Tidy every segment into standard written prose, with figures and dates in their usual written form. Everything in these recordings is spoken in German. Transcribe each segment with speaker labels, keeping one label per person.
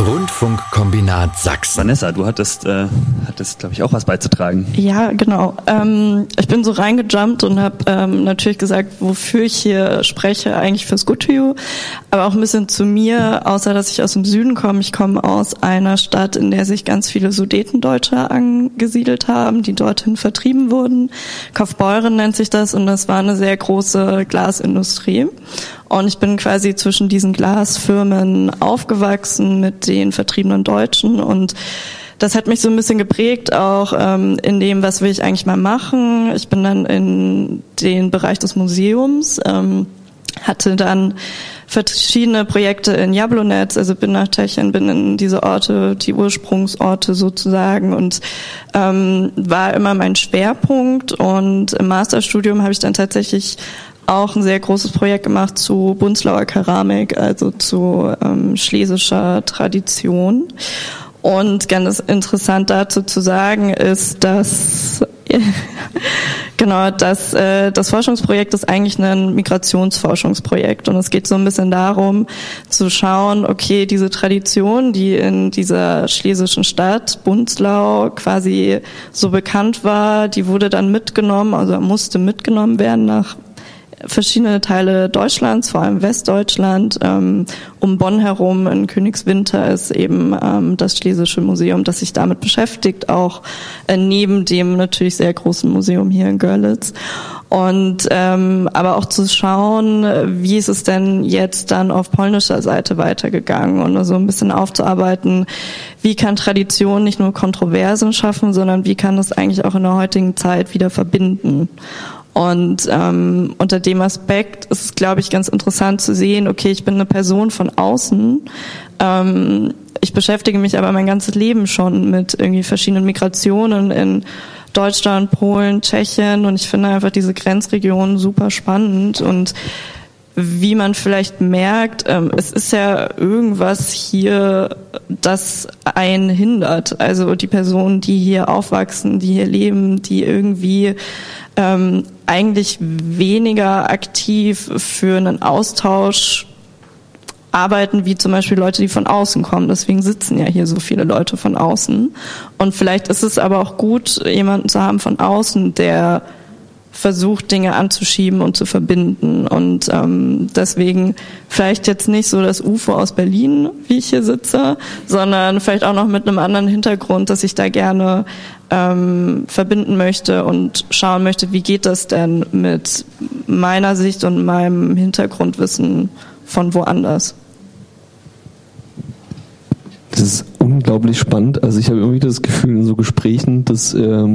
Speaker 1: Rundfunkkombinat Sachsen.
Speaker 2: Vanessa, du hattest glaube ich, auch was beizutragen.
Speaker 3: Ja, genau. Ich bin so reingejumpt und habe natürlich gesagt, wofür ich hier spreche, eigentlich fürs Good to You, aber auch ein bisschen zu mir, außer dass ich aus dem Süden komme. Ich komme aus einer Stadt, in der sich ganz viele Sudetendeutsche angesiedelt haben, die dorthin vertrieben wurden. Kaufbeuren nennt sich das, und das war eine sehr große Glasindustrie. Und ich bin quasi zwischen diesen Glasfirmen aufgewachsen mit den vertriebenen Deutschen, und das hat mich so ein bisschen geprägt, auch in dem, was will ich eigentlich mal machen. Ich bin dann in den Bereich des Museums, hatte dann verschiedene Projekte in Jablonec, also bin nach Tschechien, bin in diese Orte, die Ursprungsorte sozusagen, und war immer mein Schwerpunkt. Und im Masterstudium habe ich dann tatsächlich auch ein sehr großes Projekt gemacht zu Bunzlauer Keramik, also zu schlesischer Tradition. Und ganz interessant dazu zu sagen ist, dass das Forschungsprojekt ist eigentlich ein Migrationsforschungsprojekt, und es geht so ein bisschen darum zu schauen, okay, diese Tradition, die in dieser schlesischen Stadt Bunzlau quasi so bekannt war, die wurde dann mitgenommen, also musste mitgenommen werden nach verschiedene Teile Deutschlands, vor allem Westdeutschland. Um Bonn herum in Königswinter ist eben das Schlesische Museum, das sich damit beschäftigt, auch neben dem natürlich sehr großen Museum hier in Görlitz. Und aber auch zu schauen, wie ist es denn jetzt dann auf polnischer Seite weitergegangen, und so ein bisschen aufzuarbeiten, wie kann Tradition nicht nur Kontroversen schaffen, sondern wie kann es eigentlich auch in der heutigen Zeit wieder verbinden. Und unter dem Aspekt ist es, glaube ich, ganz interessant zu sehen, okay, ich bin eine Person von außen, ich beschäftige mich aber mein ganzes Leben schon mit irgendwie verschiedenen Migrationen in Deutschland, Polen, Tschechien, und ich finde einfach diese Grenzregionen super spannend. Und wie man vielleicht merkt, es ist ja irgendwas hier, das einen hindert. Also die Personen, die hier aufwachsen, die hier leben, die irgendwie eigentlich weniger aktiv für einen Austausch arbeiten, wie zum Beispiel Leute, die von außen kommen. Deswegen sitzen ja hier so viele Leute von außen. Und vielleicht ist es aber auch gut, jemanden zu haben von außen, der versucht, Dinge anzuschieben und zu verbinden. Und deswegen vielleicht jetzt nicht so das UFO aus Berlin, wie ich hier sitze, sondern vielleicht auch noch mit einem anderen Hintergrund, dass ich da gerne verbinden möchte und schauen möchte, wie geht das denn mit meiner Sicht und meinem Hintergrundwissen von woanders.
Speaker 4: Das ist unglaublich spannend. Also ich habe irgendwie das Gefühl in so Gesprächen, dass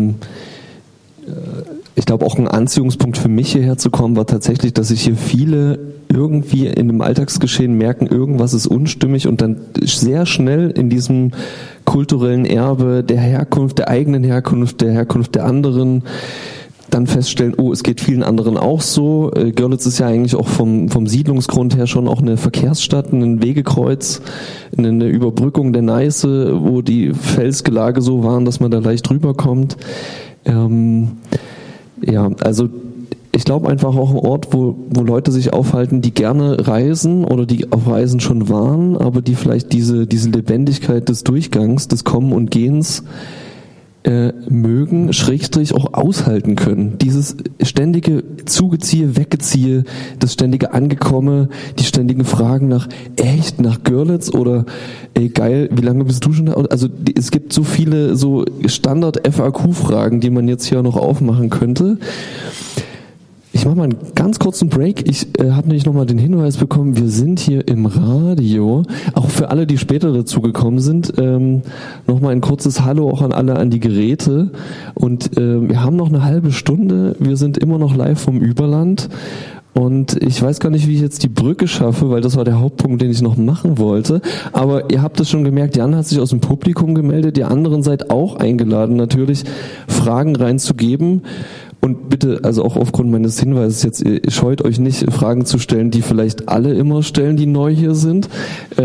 Speaker 4: ich glaube, auch ein Anziehungspunkt für mich hierher zu kommen war tatsächlich, dass sich hier viele irgendwie in dem Alltagsgeschehen merken, irgendwas ist unstimmig, und dann sehr schnell in diesem kulturellen Erbe der Herkunft, der eigenen Herkunft, der Herkunft der anderen, dann feststellen, oh, es geht vielen anderen auch so. Görlitz ist ja eigentlich auch vom Siedlungsgrund her schon auch eine Verkehrsstadt, ein Wegekreuz, eine Überbrückung der Neiße, wo die Felsgelage so waren, dass man da leicht rüberkommt. Ja, also ich glaube einfach auch ein Ort, wo Leute sich aufhalten, die gerne reisen oder die auf Reisen schon waren, aber die vielleicht diese Lebendigkeit des Durchgangs, des Kommen und Gehens mögen, Schrägstrich auch aushalten können. Dieses ständige Zugeziehe, Weggeziehe, das ständige Angekomme, die ständigen Fragen nach echt, nach Görlitz oder ey geil, wie lange bist du schon da? Also es gibt so viele so Standard-FAQ-Fragen, die man jetzt hier noch aufmachen könnte. Ich mache mal einen ganz kurzen Break. Ich habe nämlich nochmal den Hinweis bekommen, wir sind hier im Radio. Auch für alle, die später dazugekommen sind, nochmal ein kurzes Hallo auch an die Geräte. Und wir haben noch eine halbe Stunde. Wir sind immer noch live vom Überland. Und ich weiß gar nicht, wie ich jetzt die Brücke schaffe, weil das war der Hauptpunkt, den ich noch machen wollte. Aber ihr habt es schon gemerkt, Jan hat sich aus dem Publikum gemeldet. Ihr anderen seid auch eingeladen, natürlich Fragen reinzugeben. Und bitte, also auch aufgrund meines Hinweises jetzt, ihr scheut euch nicht, Fragen zu stellen, die vielleicht alle immer stellen, die neu hier sind.